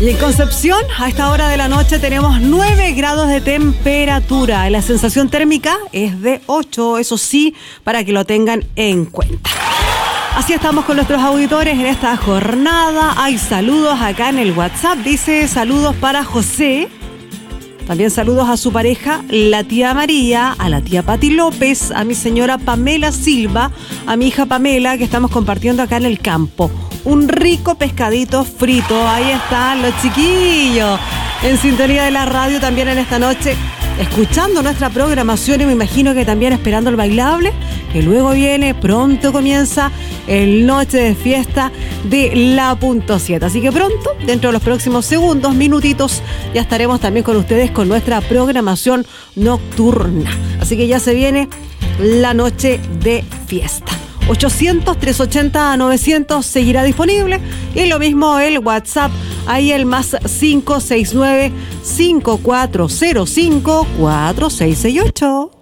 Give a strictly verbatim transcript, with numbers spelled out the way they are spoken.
Y en Concepción, a esta hora de la noche tenemos nueve grados de temperatura. La sensación térmica es de ocho, eso sí, para que lo tengan en cuenta. Así estamos con nuestros auditores en esta jornada. Hay saludos acá en el WhatsApp. Dice saludos para José. También saludos a su pareja, la tía María, a la tía Pati López, a mi señora Pamela Silva, a mi hija Pamela, que estamos compartiendo acá en el campo. Un rico pescadito frito. Ahí están los chiquillos en sintonía de la radio también en esta noche, escuchando nuestra programación y me imagino que también esperando el bailable, que luego viene, pronto comienza el Noche de Fiesta de La Punto siete. Así que pronto, dentro de los próximos segundos, minutitos, ya estaremos también con ustedes con nuestra programación nocturna. Así que ya se viene la Noche de Fiesta. ochocientos, trescientos ochenta, novecientos seguirá disponible y lo mismo el WhatsApp, ahí el más cinco seis nueve, cinco cuatro cero cinco, cuatro seis seis ocho.